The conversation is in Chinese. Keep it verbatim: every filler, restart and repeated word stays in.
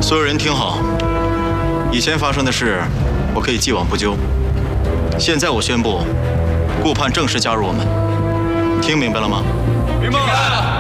所有人听好，以前发生的事，我可以既往不咎。现在我宣布，顾盼正式加入我们，听明白了吗？ 明白了。